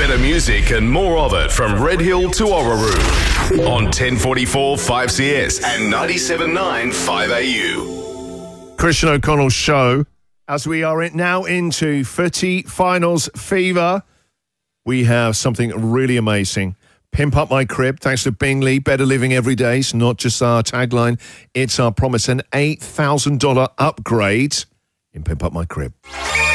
Better music and more of it from Red Hill to Orroroo on 1044 5CS and 97.9 5AU. Christian O'Connell's show. As we are now into footy finals fever, we have something really amazing. Pimp Up My Crib, thanks to Bingley. Better living every day. It's not just our tagline, it's our promise. An $8,000 upgrade in Pimp Up My Crib.